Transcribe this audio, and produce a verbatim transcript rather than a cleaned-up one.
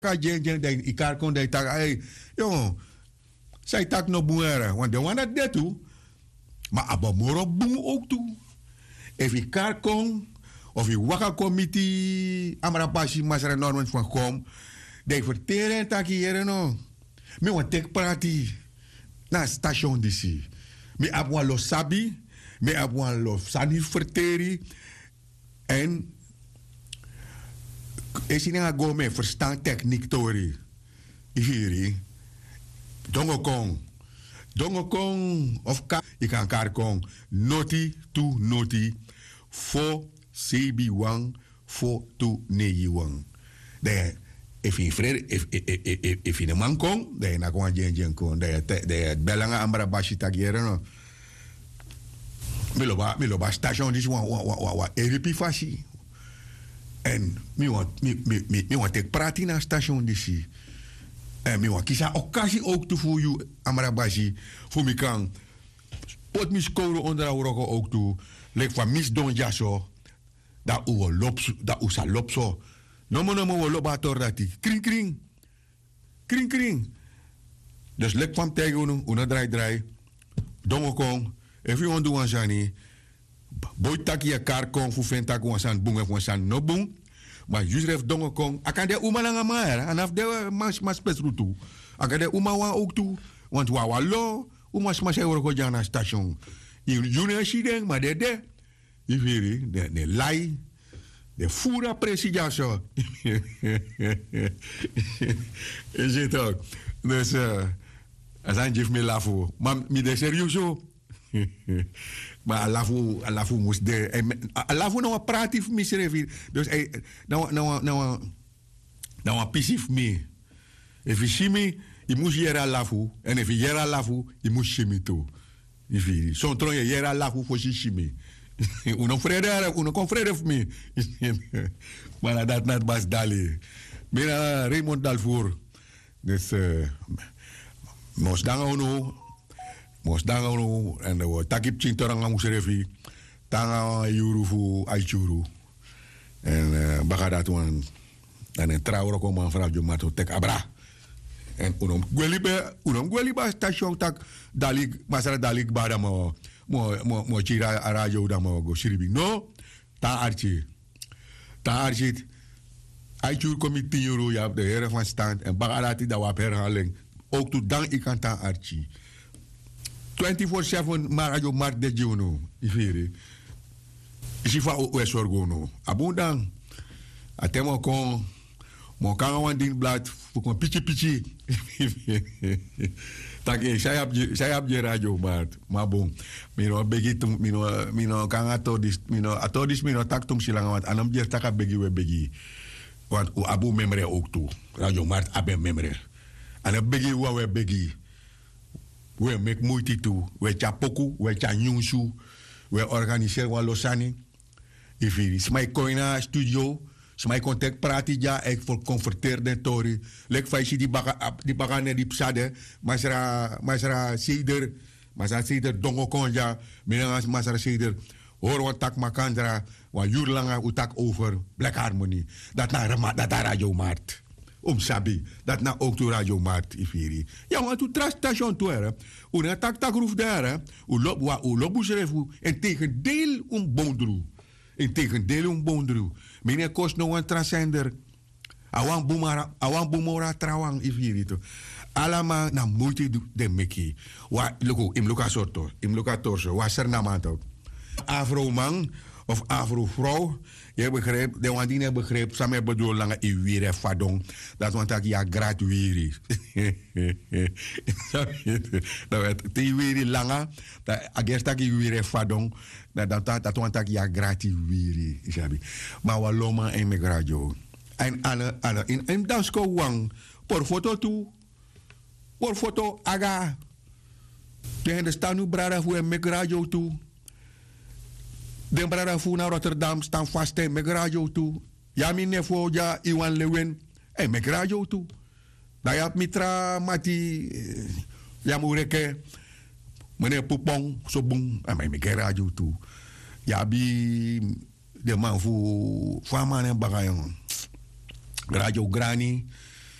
Ka jen jen de ikar kon de tak ay yo. Zij tak no boeren, want de wan dat dit toe. Maar abamoro boem ook toe. If ikar kon of i waka committee amra pasi masara normen van kom. De verteren tak hier no. Me wan tek prati na station disi. Me abwan lo sabi, me abwan lo sani verteri en is in een go me verstaan techniek tori. Ifiri. Dongo kong. Dongo kong of ka. Je kan kar kong. Noti tu noti. Fo sebi wang. Fo tu negi wang. De if in vrede if if if in man kong. De na kong jen jen kong. De de belanga ambra bashi tagiere no. Miloba miloba station dis wan wan wan wan. Eripi fashi. En mi want mi mi mi mi want ik praat in een station disi. En mi want kisa occasie ook te voor jou amarabashi voor mi kan. Pot mi scoren onder de roko ook toe. Lek van mis don jaso. Da u lops da u sa lopso. No mo no mo lobator dati. Kring kring. Kring kring. Dus lek van tegen unu una draai draai. Dongo kong. If you want to do one boy taki ya kar kon fu fen tak wan san bunga wan san no bung. Maar Yusref dongo kon akade uma langa maar anaf de mas mas pes rutu. Akade uma wa ook toe want wa wa lo uma sma se wor ko jana station. In junior shiden maar de de ifiri de de lai de fura presidiaso. Is het ook. Dus uh, azan jif me lafo. Maar mi de serioso. Maar alafu alafu moest de alafu nou praatief misrevi dus nou nou nou nou pisif me if je shimi je moest hier alafu en if je hier alafu je moest shimi toe ifi son tron je hier alafu voor shimi uno freder uno con freder me maar dat net bas dali mina Raymond Dalfour dus mos dan ono mos danga no en de takip chintoranga muserefi tanga yuru fu aichuru en uh, bagada tuan en en trauro ko man fra jo mato tek abra en unom gwelibe unom gweliba station tak dalik masara dalik bada mo mo mo mo chira arajo da mo go shiribi no ta archi ta archi aichuru committee euro ja de heren van stand en bagada ti da wa herhaling ook toe dan ik kan ta archi twenty-four seven marajo mar de juno ifiri isifa o esorgo no abundan atemo kon mo kan wan din blad fu kon pichi pichi tak saya ab saya ab radio mar ma bon mino begi tum mino mino kan atodis mino atodis mino tak tum silang wat anam jer tak begi we begi want u abu memre ook toe radio mar abe memre ana begi wa we begi we make moeite toe, we chapoku, we chanyunsu, we organiseren wa losani. Ifiri, smai koina studio, smai contact prati ja, ek voor converteer den tori. Lek faisi di baka di baka ne di psade, masra masra seider, masra seider dongo konja, mina masra seider. Hoor wat tak makandra, wa jurlanga utak over Black Harmony. Dat na rama dat radio mart. Om sabi dat na ook to radio maakt ifiri ja want tu trust station to era una tak tak roef daar u lob wa u lobusrefu en tegendeel um bondru en tegendeel um bondru mine kost no een transcender awan bumara awan bumora trawang ifiri to alama na moeite de meki wa loko im loka sorto im loka torso wa sernamanto afro-man of afro-vrouw. Je begrijpt, de wandine begrijpt, samen bedoel lange iwire fadong. Dat want ik ja gratuiri. Dat het iwire lange, dat agest ik iwire fadong. Dat dat dat want ik ja gratuiri. Maar wat loma en me grajo. En alle alle in in dansko wang por foto tu, por foto aga. Tegen de stanu brada voor me grajo tu. Den brada fu na Rotterdam staan vast en me radio toe. Ja mi nefo ja Iwan Lewin en me radio toe. Da ya mitra mati ya mureke meneer Poupon so bung en me radio toe. Ja bi de man fu fama en bagayon. Radio Grani